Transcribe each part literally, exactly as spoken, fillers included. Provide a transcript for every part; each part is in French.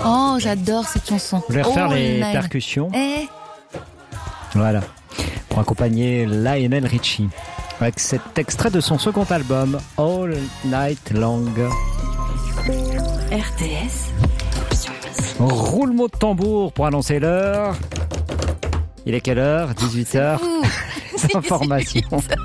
Oh, j'adore cette chanson. Vous voulez refaire All les Night. percussions? Eh, Voilà. Pour accompagner Lionel Richie. Avec cet extrait de son second album, All Night Long. R T S. Roulement de tambour pour annoncer l'heure. Il est quelle heure? dix-huit heures. Information.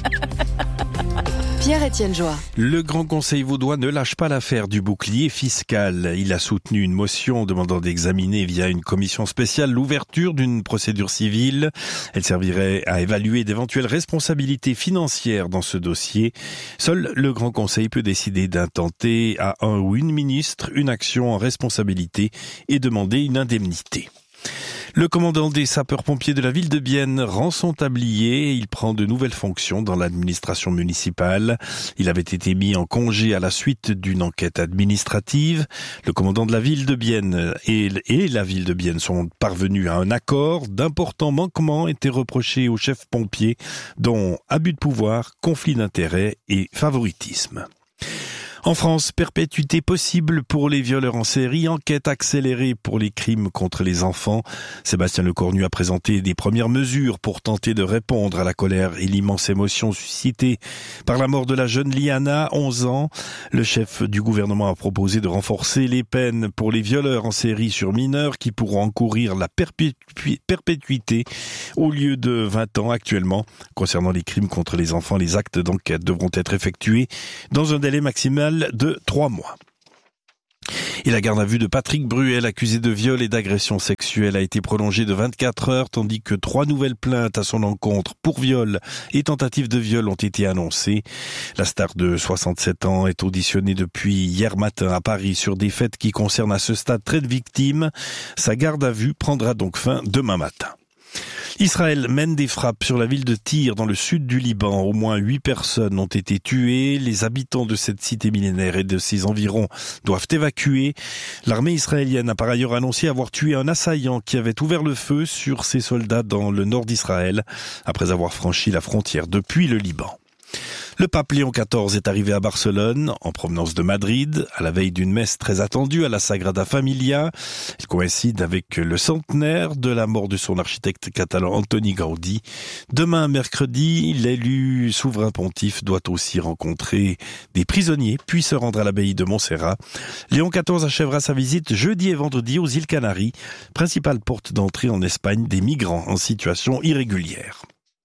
Pierre-Étienne Joie. Le Grand Conseil vaudois ne lâche pas l'affaire du bouclier fiscal. Il a soutenu une motion demandant d'examiner via une commission spéciale l'ouverture d'une procédure civile. Elle servirait à évaluer d'éventuelles responsabilités financières dans ce dossier. Seul le Grand Conseil peut décider d'intenter à un ou une ministre une action en responsabilité et demander une indemnité. Le commandant des sapeurs-pompiers de la ville de Bienne rend son tablier et il prend de nouvelles fonctions dans l'administration municipale. Il avait été mis en congé à la suite d'une enquête administrative. Le commandant de la ville de Bienne et, et la ville de Bienne sont parvenus à un accord. D'importants manquements étaient reprochés au chef pompier, dont abus de pouvoir, conflit d'intérêts et favoritisme. En France, perpétuité possible pour les violeurs en série, enquête accélérée pour les crimes contre les enfants. Sébastien Lecornu a présenté des premières mesures pour tenter de répondre à la colère et l'immense émotion suscitée par la mort de la jeune Liana, onze ans. Le chef du gouvernement a proposé de renforcer les peines pour les violeurs en série sur mineurs qui pourront encourir la perpétu- perpétuité au lieu de vingt ans actuellement. Concernant les crimes contre les enfants, les actes d'enquête devront être effectués dans un délai maximal de trois mois. Et la garde à vue de Patrick Bruel, accusé de viol et d'agression sexuelle, a été prolongée de vingt-quatre heures, tandis que trois nouvelles plaintes à son encontre pour viol et tentative de viol ont été annoncées. La star de soixante-sept ans est auditionnée depuis hier matin à Paris sur des faits qui concernent à ce stade très de victimes. Sa garde à vue prendra donc fin demain matin. Israël mène des frappes sur la ville de Tyr dans le sud du Liban. Au moins huit personnes ont été tuées. Les habitants de cette cité millénaire et de ses environs doivent évacuer. L'armée israélienne a par ailleurs annoncé avoir tué un assaillant qui avait ouvert le feu sur ses soldats dans le nord d'Israël après avoir franchi la frontière depuis le Liban. Le pape Léon quatorze est arrivé à Barcelone, en provenance de Madrid, à la veille d'une messe très attendue à la Sagrada Familia. Il coïncide avec le centenaire de la mort de son architecte catalan Antoni Gaudí. Demain, mercredi, l'élu souverain pontife doit aussi rencontrer des prisonniers, puis se rendre à l'abbaye de Montserrat. Léon quatorze achèvera sa visite jeudi et vendredi aux îles Canaries, principale porte d'entrée en Espagne des migrants en situation irrégulière.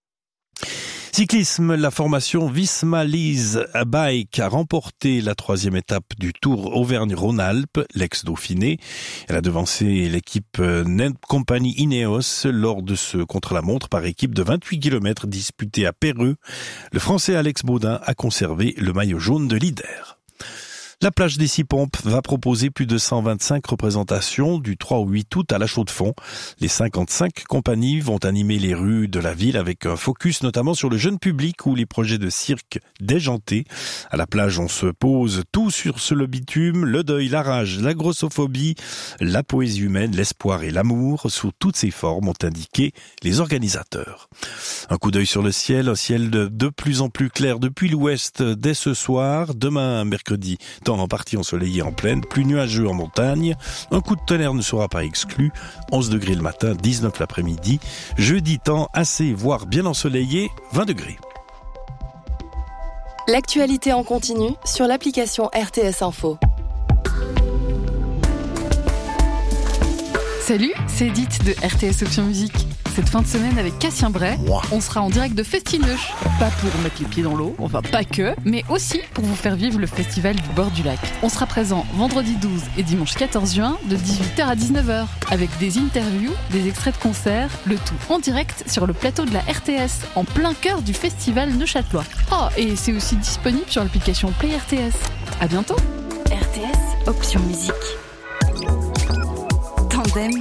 Cyclisme, la formation Visma Lease Bike a remporté la troisième étape du Tour Auvergne-Rhône-Alpes, l'ex-Dauphiné. Elle a devancé l'équipe Net Company Ineos lors de ce contre-la-montre par équipe de vingt-huit kilomètres disputé à Péreux. Le Français Alex Baudin a conservé le maillot jaune de leader. La plage des Six Pompes va proposer plus de cent vingt-cinq représentations du trois au huit août à la Chaux-de-Fonds. Les cinquante-cinq compagnies vont animer les rues de la ville avec un focus notamment sur le jeune public ou les projets de cirque déjantés. À la plage, on se pose tout sur le bitume, le deuil, la rage, la grossophobie, la poésie humaine, l'espoir et l'amour sous toutes ses formes, ont indiqué les organisateurs. Un coup d'œil sur le ciel, un ciel de, de plus en plus clair depuis l'ouest dès ce soir. Demain, mercredi, en partie ensoleillé en plaine, plus nuageux en montagne. Un coup de tonnerre ne sera pas exclu. onze degrés le matin, dix-neuf l'après-midi. Jeudi, temps assez, voire bien ensoleillé, vingt degrés. L'actualité en continu sur l'application R T S Info. Salut, c'est Edith de R T S Option Musique. Cette fin de semaine avec Cassien Bray, Wow. on sera en direct de Festineuch. Pas pour mettre les pieds dans l'eau, enfin pas que, mais aussi pour vous faire vivre le festival du bord du lac. On sera présent vendredi douze et dimanche quatorze juin de dix-huit heures à dix-neuf heures avec des interviews, des extraits de concerts, le tout en direct sur le plateau de la R T S en plein cœur du festival neuchâtelois. Oh, et c'est aussi disponible sur l'application Play R T S. À bientôt. R T S Option Musique. Tandem.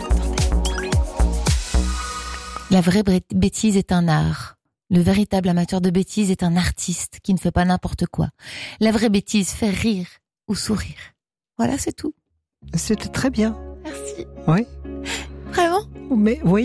La vraie bêtise est un art. Le véritable amateur de bêtises est un artiste qui ne fait pas n'importe quoi. La vraie bêtise fait rire ou sourire. Voilà, c'est tout. C'était très bien. Merci. Oui. Vraiment ? Mais oui.